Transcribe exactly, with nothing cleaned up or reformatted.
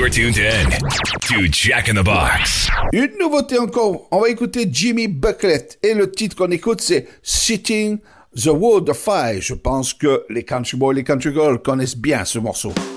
You're tuned in to Jack in the Box. Une nouveauté encore, on va écouter Jimmy Bucklett et le titre qu'on écoute c'est Sitting the World of Fire. Je pense que les country boys, les country girls connaissent bien ce morceau.